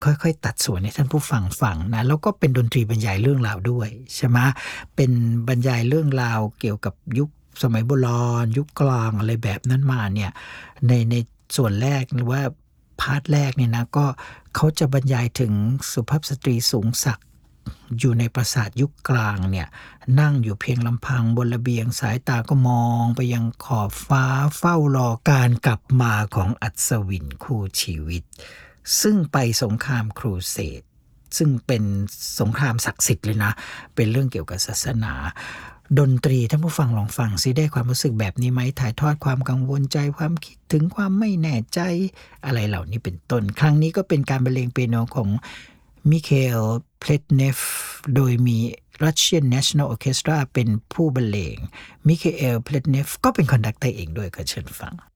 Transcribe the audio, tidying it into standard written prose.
ค่อยๆตัดส่วนให้ท่านผู้ฟังนะแล้วก็เป็นดนตรีบรรยายเรื่องราวด้วยใช่ไหมเป็นบรรยายเรื่องราวเกี่ยวกับยุคสมัยโบราณยุคกลางอะไรแบบนั้นมาเนี่ยในส่วนแรกหรือว่าพาร์ทแรกเนี่ยนะก็เขาจะบรรยายถึงสุภาพสตรีสูงศักดิ์อยู่ในปราสาทยุคกลางเนี่ยนั่งอยู่เพียงลำพังบนระเบียงสายตาก็มองไปยังขอบฟ้าเฝ้ารอการกลับมาของอัศวินคู่ชีวิตซึ่งไปสงครามครูเสดซึ่งเป็นสงครามศักดิ์สิทธิ์เลยนะเป็นเรื่องเกี่ยวกับศาสนาดนตรีท่านผู้ฟังลองฟังซิได้ความรู้สึกแบบนี้ไหมถ่ายทอดความกังวลใจความคิดถึงความไม่แน่ใจอะไรเหล่านี้เป็นต้นครั้งนี้ก็เป็นการบรรเลงเปียโนของมิเคลเพลตเนฟโดยมี Russian National Orchestra เป็นผู้บรรเลงมิเคลเพลตเนฟก็เป็นคอนดักเตอร์เองด้วยก็เชิญฟัง